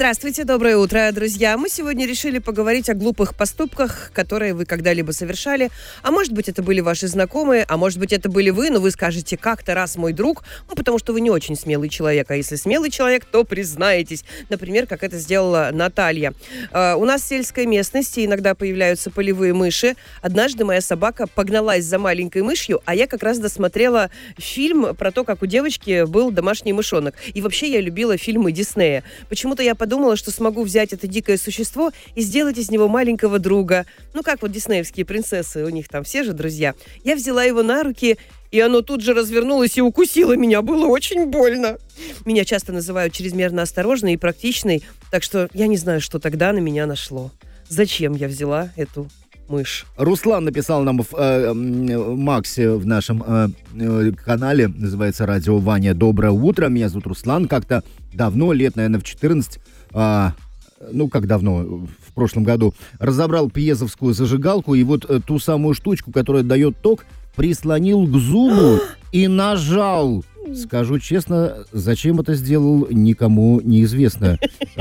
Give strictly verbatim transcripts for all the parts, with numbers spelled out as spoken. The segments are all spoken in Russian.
Здравствуйте, доброе утро, друзья. Мы сегодня решили поговорить о глупых поступках, которые вы когда-либо совершали. А может быть, это были ваши знакомые, а может быть, это были вы, но вы скажете, как-то раз мой друг, ну, потому что вы не очень смелый человек. А если смелый человек, то признаетесь. Например, как это сделала Наталья. Э, у нас в сельской местности иногда появляются полевые мыши. Однажды моя собака погналась за маленькой мышью, а я как раз досмотрела фильм про то, как у девочки был домашний мышонок. И вообще я любила фильмы Диснея. Почему-то я подумала, что смогу взять это дикое существо и сделать из него маленького друга. Ну, как вот диснеевские принцессы, у них там все же друзья. Я взяла его на руки, и оно тут же развернулось и укусило меня. Было очень больно. Меня часто называют чрезмерно осторожной и практичной, так что я не знаю, что тогда на меня нашло. Зачем я взяла эту мышь? Руслан написал нам в э, Максе в нашем э, э, канале, называется «Радио Ваня». Доброе утро, меня зовут Руслан. Как-то давно, лет, наверное, в четырнадцать, э, ну, как давно, в прошлом году, разобрал пьезовскую зажигалку, и вот э, ту самую штучку, которая дает ток, прислонил к зубу и нажал. Скажу честно, зачем это сделал, никому неизвестно.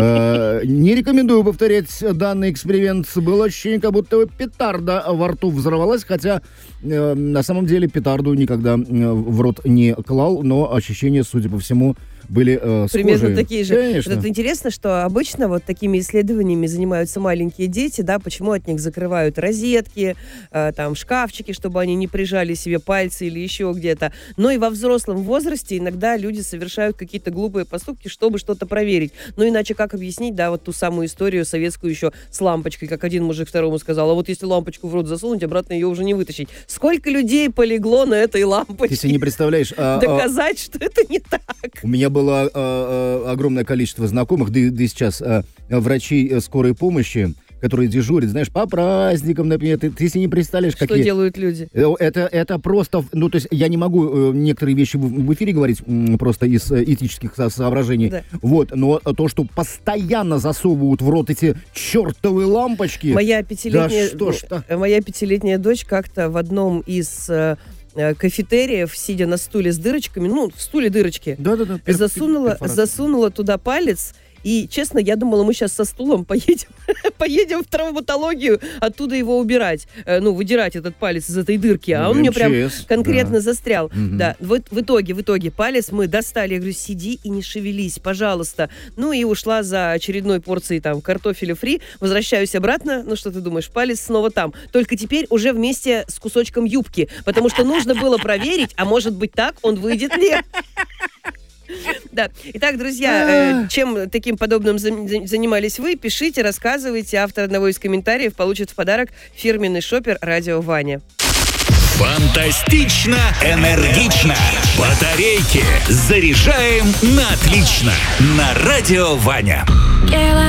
Э, не рекомендую повторять данный эксперимент. Было ощущение, как будто петарда во рту взорвалась, хотя э, на самом деле петарду никогда в рот не клал, но ощущения, судя по всему, были э, схожие. Примерно такие же. Конечно. Это интересно, что обычно вот такими исследованиями занимаются маленькие дети, да, почему от них закрывают розетки, э, там, шкафчики, чтобы они не прижали себе пальцы или еще где-то. Но и во взрослом возрасте иногда люди совершают какие-то глупые поступки, чтобы что-то проверить. Ну, иначе как объяснить, да, вот ту самую историю советскую еще с лампочкой, как один мужик второму сказал, а вот если лампочку в рот засунуть, обратно ее уже не вытащить. Сколько людей полегло на этой лампочке? Ты себе не представляешь. А, доказать, а... что это не так. У меня было а, а, огромное количество знакомых, да, да и сейчас, а, врачей скорой помощи, которые дежурят, знаешь, по праздникам, например. Ты, ты себе не представляешь, что какие... делают люди. Это, это просто... Ну, то есть я не могу некоторые вещи в, в эфире говорить просто из этических соображений. Да. Вот, но то, что постоянно засовывают в рот эти чертовы лампочки... Моя пятилетняя, да что ж -то? Моя пятилетняя дочь как-то в одном из... кафетериев, сидя на стуле с дырочками, ну, в стуле дырочки, да, да, да, пер- засунула, засунула туда палец, и, честно, я думала, мы сейчас со стулом поедем, поедем в травматологию, оттуда его убирать, ну, выдирать этот палец из этой дырки, а он мне прям конкретно да. застрял. Угу. Да, вот в итоге, в итоге палец мы достали, я говорю, сиди и не шевелись, пожалуйста. Ну, и ушла за очередной порцией там картофеля фри, возвращаюсь обратно, ну, что ты думаешь, палец снова там, только теперь уже вместе с кусочком юбки, потому что нужно было проверить, а может быть так он выйдет ли. Да. Итак, друзья, э, чем таким подобным занимались вы, пишите, рассказывайте. Автор одного из комментариев получит в подарок фирменный шопер «Радио Ваня». Фантастично, энергично. Батарейки заряжаем на отлично. На «Радио Ваня».